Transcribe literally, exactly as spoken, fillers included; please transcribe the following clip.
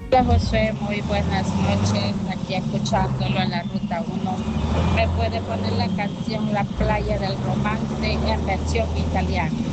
Hola Josué, muy buenas noches. Aquí escuchándolo en la ruta uno. ¿Me puede poner la canción La playa del romance en versión italiana?